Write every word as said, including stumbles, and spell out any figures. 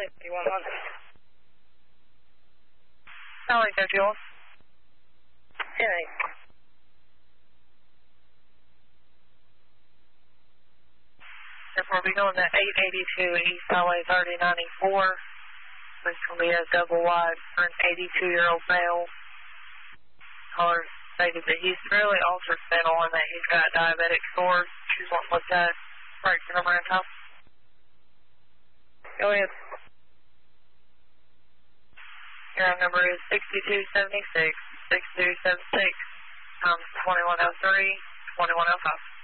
eighty-one hundred. Charlie, go fuel. ten eight. Therefore, we'll be going to eight eighty-two East Highway thirty ninety-four. This will be a double wide for an eighty-two-year-old male. Caller stated that he's fairly ultra fennel and that he's got diabetic sores. She's wanting to look at brakes and number and time. Go ahead. Your number is sixty-two seventy-six, sixty-two seventy-six, times twenty-one oh three, twenty-one oh five.